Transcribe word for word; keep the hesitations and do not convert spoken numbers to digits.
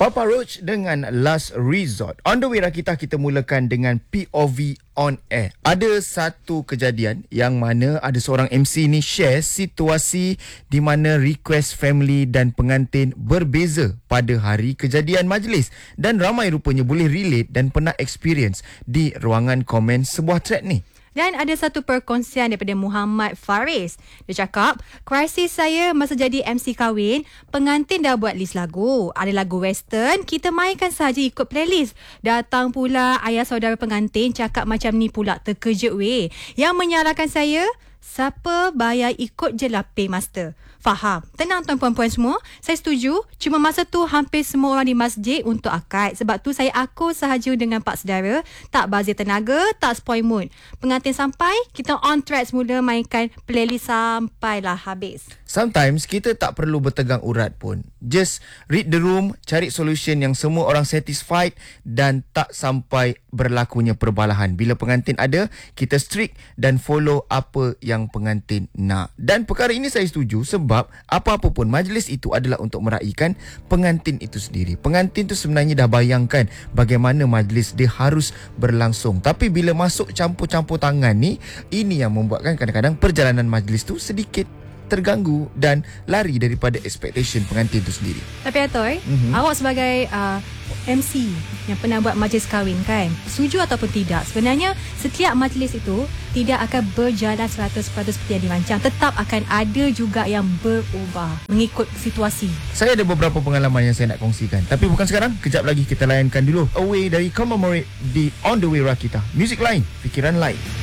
Papa Roach dengan Last Resort. On the way Rakita, kita mulakan dengan P O V on air. Ada satu kejadian yang mana ada seorang M C ni share situasi di mana request family dan pengantin berbeza pada hari kejadian majlis, dan ramai rupanya boleh relate dan pernah experience di ruangan komen sebuah thread ni. Dan ada satu perkongsian daripada Muhammad Faris. Dia cakap, krisis saya masa jadi M C kahwin, pengantin dah buat list lagu. Ada lagu western, kita mainkan sahaja ikut playlist. Datang pula ayah saudara pengantin cakap macam ni pula, terkejut weh. Yang menyalahkan saya, siapa bayar ikut je lah paymaster. Faham. Tenang tuan puan-puan semua. Saya setuju. Cuma masa tu hampir semua orang di masjid untuk akad. Sebab tu saya akur sahaja dengan pak saudara. Tak bazir tenaga, tak spoil mood. Pengantin sampai, kita on track semula mainkan playlist sampailah habis. Sometimes kita tak perlu bertegang urat pun. Just read the room, cari solution yang semua orang satisfied dan tak sampai berlakunya perbalahan. Bila pengantin ada, kita strict dan follow apa yang pengantin nak. Dan perkara ini saya setuju sebab apa-apa pun majlis itu adalah untuk meraihkan pengantin itu sendiri. Pengantin tu sebenarnya dah bayangkan bagaimana majlis dia harus berlangsung. Tapi bila masuk campur-campur tangan ni, ini yang membuatkan kadang-kadang perjalanan majlis tu sedikit terganggu dan lari daripada expectation pengantin itu sendiri. Tapi Atoy, mm-hmm. awak sebagai uh, M C yang pernah buat majlis kahwin kan, setuju ataupun tidak, sebenarnya setiap majlis itu tidak akan berjalan seratus peratus seperti yang dirancang. Tetap akan ada juga yang berubah mengikut situasi. Saya ada beberapa pengalaman yang saya nak kongsikan, tapi bukan sekarang. Kejap lagi kita layankan dulu Away dari Commemorate di On The Way Rakita. Music lain, fikiran lain.